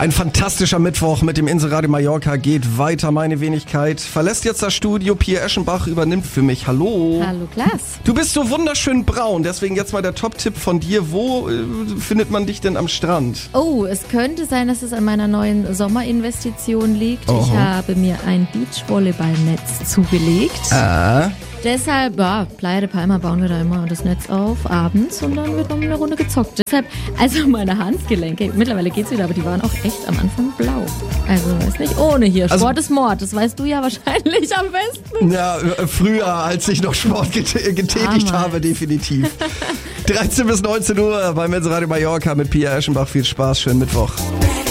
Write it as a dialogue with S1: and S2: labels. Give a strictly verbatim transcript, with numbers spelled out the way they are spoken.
S1: Ein fantastischer Mittwoch mit dem Inseradio Mallorca geht weiter. Meine Wenigkeit verlässt jetzt das Studio. Pia Eschenbach übernimmt für mich. Hallo.
S2: Hallo Klaas.
S1: Du bist so wunderschön braun, deswegen jetzt mal der Top-Tipp von dir. Wo äh, findet man dich denn am Strand?
S2: Oh, es könnte sein, dass es an meiner neuen Sommerinvestition liegt.
S1: Oho.
S2: Ich habe mir ein Beachvolleyballnetz zugelegt.
S1: Ah.
S2: Deshalb, ja, Playa de Palma bauen wir da immer das Netz auf, abends, und dann wird noch eine Runde gezockt. Deshalb, also meine Handgelenke, mittlerweile geht's wieder, aber die waren auch echt am Anfang blau. Also, ist nicht ohne hier.
S1: Also,
S2: Sport ist Mord, das weißt du ja wahrscheinlich am besten.
S1: Ja, früher, als ich noch Sport get- getätigt
S2: Damals.
S1: habe, definitiv. dreizehn bis neunzehn Uhr beim Inseradio Mallorca mit Pia Eschenbach. Viel Spaß, schönen Mittwoch.